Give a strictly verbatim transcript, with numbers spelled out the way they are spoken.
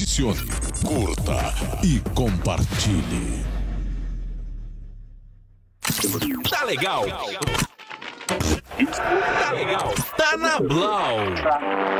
Adicione, curta e compartilhe. Tá legal. Tá legal. Tá na Blau.